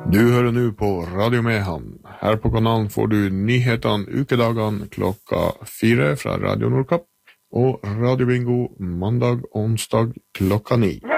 Du hører nå på Radio Mehamn. Her på kanalen får du nyhetene ukedagene klokka 4 fra Radio Nordkapp, og Radio Bingo mandag og onsdag klokka 9.